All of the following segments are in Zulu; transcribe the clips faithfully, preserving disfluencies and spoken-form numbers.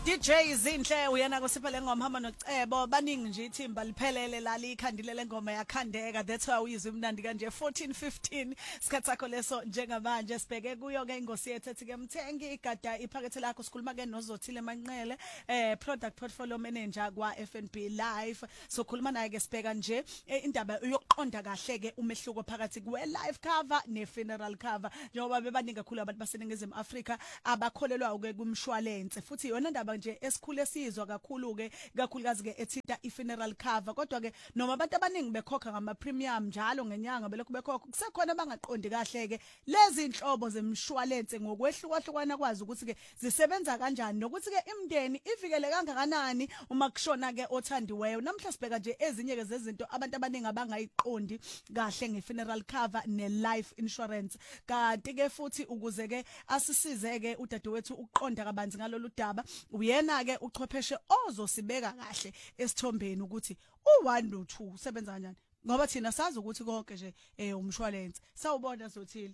D J Zinhle uyena kusiphele ngoma hamba nocebo baningi nje ithimba liphelele la likhandile lengoma yakhandeka that's why uyizwe imnandi kanje fourteen fifteen isikhathi sakho leso njengamanje sibheke kuyo ke ingosi yethu ethi ke mthengi igada iphakethe lakho sikhuluma ke noZothile Manqele eh product portfolio manager kwa F N B Live so khuluma naye ke sibheka nje indaba yokuqonda kahle ke umehluko phakathi kwe life cover ne funeral cover njengoba bebaningi kakhulu abantu baseningizimu Afrika abakholelwa ke kumshwalense futhi yona ndaba nje esikhule sizwa kakhulu ke kakhulukazi ke ethinta i-funeral cover kodwa ke noma abantu abaningi bekhokha ngama premium njalo ngenyanga belokhu bekhokha kusekhona bangaqondi kahle ke lezi inhlobo zemshwalense ngokwehlukahlukana kwazi ukuthi ke zisebenza kanjani nokuthi ke imndeni ivikele kangakanani uma kushona ke othandiweyo namhla sibheka nje ezinye ke zezinto abantu abaningi abangayiqondi kahle nge-funeral cover ne-life insurance kanti ke futhi ukuze ke asisize ke udadewethu uqonda kabanzi ngalolu daba uyena ke uchwepheshe ozosibeka kahle esithombeni ukuthi u1 no two usebenza kanjani ngoba thina sazi ukuthi konke nje eh umshwalense sawubona Zothile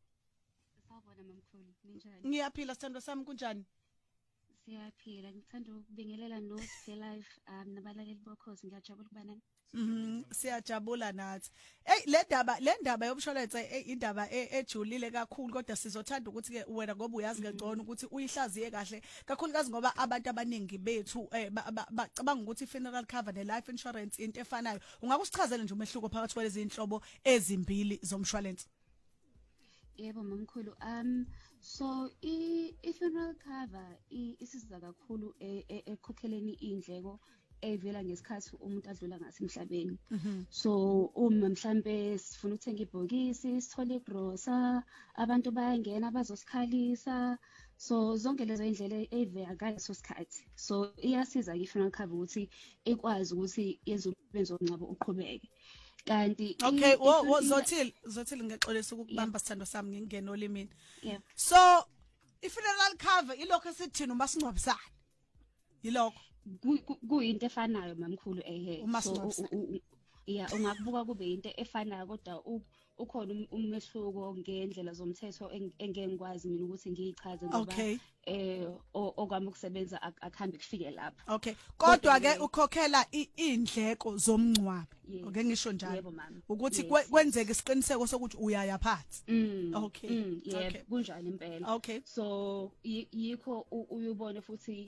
sawubona mamkhulu ninjani ngiyaphila sithando sami kunjani siyaphila ngithanda ukubingelela no Stay Live um nabalaleli bokhozi ngiyajabula ukuba nani Mhm siyajabula nathi. Hey le ndaba le ndaba yomshwalense indaba ejulile kakhulu kodwa sizothanda ukuthi ke wena ngoba uyazi ngegcono ukuthi uyihlaziye kahle kakhulukazi ngoba abantu abaningi bethu bacabanga ukuthi funeral cover ne life insurance into efanayo. Ungakusichazela nje umehluko phakathi kwalezi inhlobo ezimbili zomshwalense? Yebo mamkhulu um so i funeral cover isiza kakhulu ekhokheleni indleko evela ngesikhathi umuntu adlula ngasemhlabeni so uma mhlambe sifuna ukuthenga ibhokisi sithole igrosa abantu bayangena bazosikhalisa so zonke lezo indlela evela ngaleso sikhathi so iyasiza i-funeral cover ukuthi ikwazi ukuthi yenze umsebenzi womngcwabo uqhubeke kanti okay wo Zothile Zothile ngexolisa ukubamba sithando sami ngingena olimini yeah so i-funeral cover ilokho esithina uma singcwabisana yilokho kuyinto efanayo mamkhulu ehe so yeah ungakubuka kube into efanayo kodwa ukhona umehluko ngendlela zomthetho engengikwazi mina ukuthi ngiyichaze ngoba eh okwami ukusebenza akhambi kufike lapha okay kodwa ke ukhokhela indleko zomncwabi okay ngisho njalo ukuthi kwenzeke isiqiniseko sokuthi uyaya phansi okay yebo kunjani impela okay so yikho uyubone futhi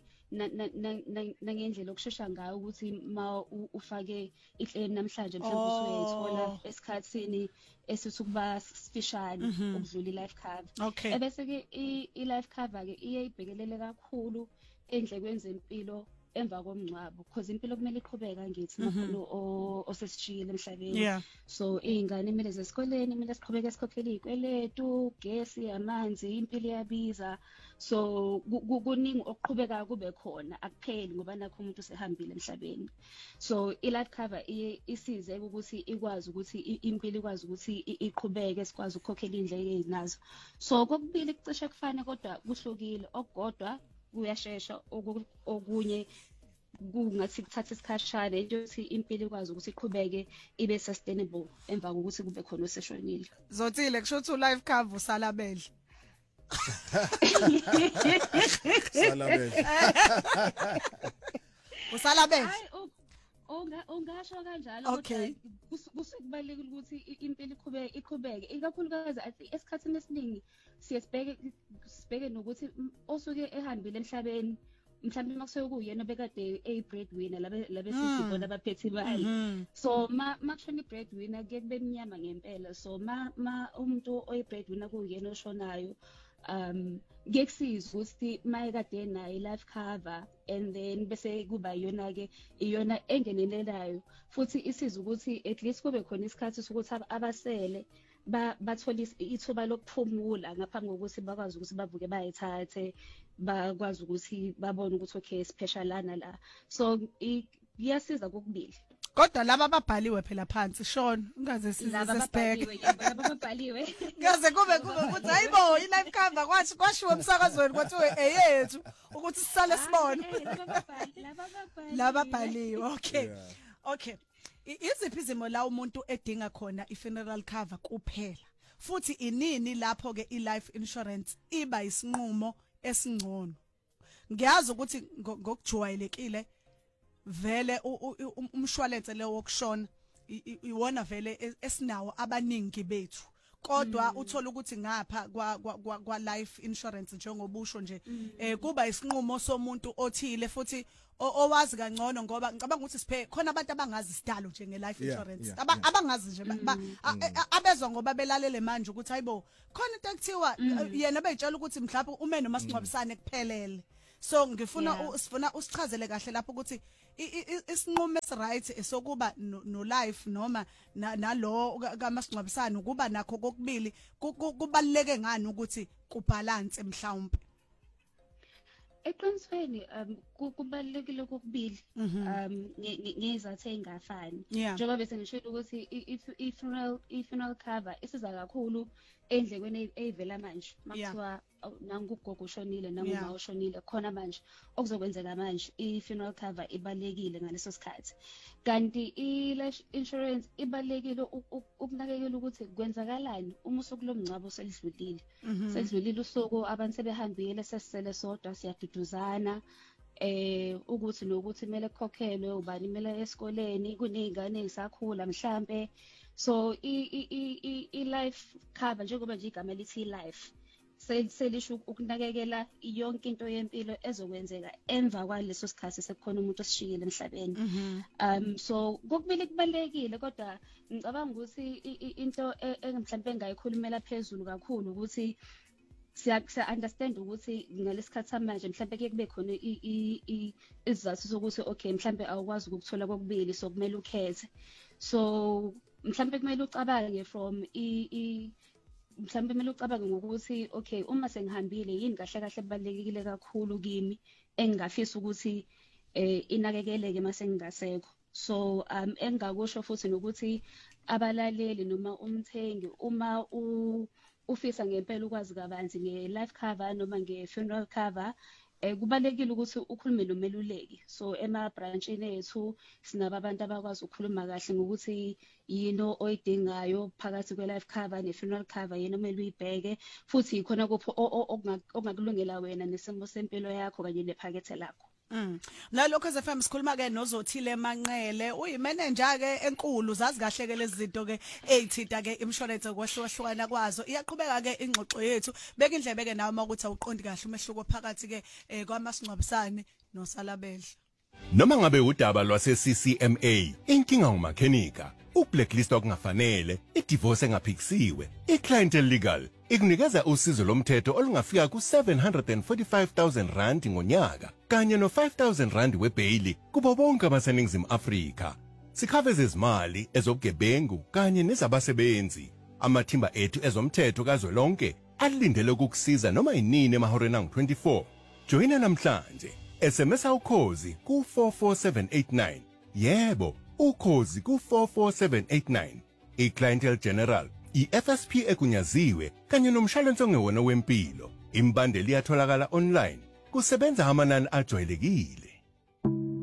nangendlela okushesha ngayo ukuthi ma ufake iclaim namhlanje mhlawumbe usuyithola esikhathini esithi kuba sifishane ukudlula i-life cover ebese ke i-life cover ke iyayibhekelele kakhulu endlekweni zempilo emva komncwabo because impilo kumele iqhubeka ngithi makhulu osesijiyile emhlabeni so izingane imile zesikoleni imile siqhubeke sikhokhela izikweletu gesi amanzi impilo iyabiza so kuningi okuqhubeka kube khona akupheli ngoba nakho umuntu usehambile emhlabeni so i-life cover isize ukuthi ikwazi ukuthi impilo ikwazi ukuthi iqhubeke sikwazi ukukhokhela indleko ezinazo so kokubili kucishe kufane kodwa kuhlukile okukodwa kuyashesha okunye kungathi kuthatha isikhashana into ukuthi impilo ikwazi ukuthi iqhubeke ibe sustainable emva kokuthi kube khona oseshonile Zothile kusho ukuthi life cover usalabele salabele usalabele Onga ungasho kanjalo kodwa kusukubalekile ukuthi impilo iqhubeke iqhubeke ikakhulukazi esikhathini esiningi siyesibheke sibheke nokuthi osuke ehambile emhlabeni mhlawumbe makusuke kuyena bekade ey breadwinner labe labe sisibona abaphethe imali so ma makushona ibreadwinner ke kube mnyama ngempela so ma umuntu oyi breadwinner kuyena oshonayo um ngekusiza ukuthi mayekade nayo life cover and then bese kuba yona ke iyona engenelelayo futhi isiza ukuthi at least kube khona isikhathi sokuthi abasele bathola ithuba lokuphumula ngaphambi kokuthi bakwazi ukuthi bavuke bayithathe bakwazi ukuthi babone ukuthi okay specialana la so iyasiza kokubili kodwa laba ababhaliwe phela phansi Sean ungaze sizesibheke laba ababhaliwe ngaze kube kube ukuthi hayibo i-life cover kwathi kwashiwo emsakazweni kwathi eyethu ukuthi sisale sibone laba ababhaliwe okay okay iziphi izimo la umuntu edinga khona i-funeral cover kuphela futhi inini lapho ke i-life insurance iba isinqumo esingcono ngiyazi ukuthi ngokujwayelekile vele umshwalense lo wokushona iwona vele esinawo abaningi bethu kodwa uthola ukuthi ngapha kwa kwa life insurance njengobusho nje eh kuba isinqumo somuntu othile futhi owazi kangcono ngoba ngicabanga ukuthi siphe khona abantu abangazi isidalo nje nge life insurance abangazi nje abezwa ngoba belalele manje ukuthi hayibo khona into ekuthiwa yena beyitshela ukuthi mhlawumbe ume nomasingcwabisane kuphelele so ngifuna sifuna usichazele kahle lapho ukuthi isinqumo esiright esokuba no life noma nalo kamasingcwabisane ukuba nakho kokubili kubaluleke ngani ukuthi kubalance mhlawumbe eqinisweni um kubalekile kokubili um ngezathe engafani njengoba bese ngishilo ukuthi i-funeral i-funeral cover isiza kakhulu endlekweni ezivela manje makuthiwa nangugogo ushonile nanguma ushonile khona manje okuzokwenzeka manje i-funeral cover ibalekile ngaleso sikhathi kanti i-life insurance ibalekile ukunakekela ukuthi kwenzakalani uma usuku lomngcwabo selidlulile selidlulile usuku abantu sebehambile sesisele sodwa siyaduduzana eh ukuthi nokuthi kumele kukhokhelwe ubani kumele esikoleni kunezingane ezisakhula mhlambe so i-life cover njengoba nje igama lithi life selisho ukunakekela yonke into yempilo ezokwenzeka emva kwaleso sikhathi sekukhona umuntu osishiyile emhlabeni um so kokubili kubalekile kodwa ngicabanga ukuthi into mhlambe engayikhulumela phezulu kakhulu ukuthi siya understand ukuthi ngalesikhathi samanje mhlambe ke kube khona izizathu sokuthi okay mhlambe awukwazi ukuthola kokubili so kumele ukhethe so mhlambe kumele ucabange from i mhlambe kumele ucabange ngokuthi okay uma sengihambile yini kahle kahle kubalekile kakhulu kimi engingafisa ukuthi eh inakekeleke mase ngingasekho so um engakusho futhi nokuthi abalaleli noma umthengi uma u ufisa ngempela ukwazi kabanzi nge-life cover noma nge-funeral cover eh kubalekile ukuthi ukhulume nomeluleki so ema-branchini ethu sinaba abantu abakwazi ukukhuluma kahle ngokuthi yino oyidingayo phakathi kwe-life cover ne-funeral cover yena kumele uyibheke futhi ikhona kupho okungakulungela wena nesimo sempilo yakho kanye nephakethe lakho. Mm. Nalokho Z F M sikhuluma ke noZothile Manqele uyimanager ke enkulu zazi kahle ke lezi zinto ke ezithita ke insurance kwahlukahlukana kwazo iyaqhubeka ke ingxoxo yethu beka indlebe ke nawe makuthi awuqondi kahle umehluko phakathi ke kwamasingcwabisane nosalabedla noma ngabe udaba lwase C C M A inkinga ngumakhenika ublacklist okungafanele idivorce engaphikisiwe iclientele legal ikunikeza usizo lomthetho olungafika ku seven hundred forty-five thousand rand ngonyaka kanye no five thousand rand webaili kubo bonke abaseningizimu Afrika sikhaveza izimali ezobugebengu kanye nezabasebenzi amathimba ethu ezomthetho kazwelonke alindele ukukusiza noma inini emahoreni angu twenty-four joina namhlanje S M S ukhozi ku four four seven eight nine yebo ukhozi ku four four seven eight nine iClientele General i-F S P ekunyaziwe kanye nomshwalense ongewona wempilo imbandeli iyatholakala online kusebenza amanani ajwayelekile